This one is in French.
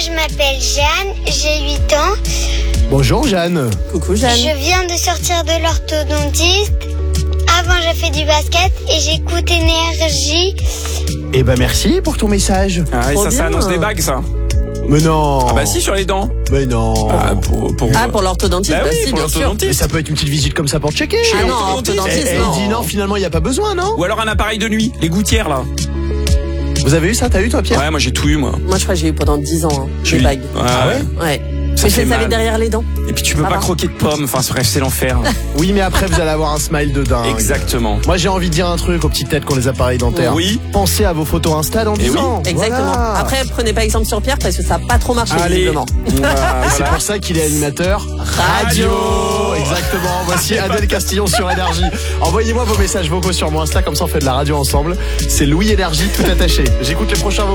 je m'appelle Jeanne, j'ai 8 ans. Bonjour Jeanne. Coucou Jeanne. Je viens de sortir de l'orthodontiste. Avant, j'ai fait du basket et j'écoute Énergie. Eh ben merci pour ton message. Ah oui, Trop ça bien. annonce des bagues, ça. Mais non. Ah bah si, sur les dents. Mais non. Pour l'orthodontiste, Bah oui, si, pour bien sûr. Mais l'orthodontiste. ça peut être une petite visite comme ça pour checker. Ah non, orthodontiste. orthodontiste, Elle non. dit non, finalement il n'y a pas besoin, non? Ou alors un appareil de nuit, les gouttières là. Vous avez eu ça? T'as eu toi Pierre? Ouais, moi j'ai tout eu, moi. Moi, je crois que j'ai eu pendant 10 ans, hein, J'ai les eu- bagues. Ah ouais? Ouais. Ça Mais je fait les avais mal. derrière les dents. Et puis tu peux Ça pas va. croquer de pommes, enfin bref, c'est l'enfer. Oui, mais après vous allez avoir un smile de dingue. Exactement. Moi j'ai envie de dire un truc aux petites têtes qui ont les appareils dentaires. Oui. Pensez à vos photos Insta dans 10 oui. ans. Exactement. Voilà. Après, prenez pas exemple sur Pierre parce que ça n'a pas trop marché, Allez. visiblement. Voilà, C'est voilà. pour ça qu'il est animateur Radio. Exactement. Voici Adèle Castillon sur Énergie. Envoyez-moi vos messages vocaux sur mon Insta, comme ça on fait de la radio ensemble. C'est Louis Énergie tout attaché. J'écoute les prochains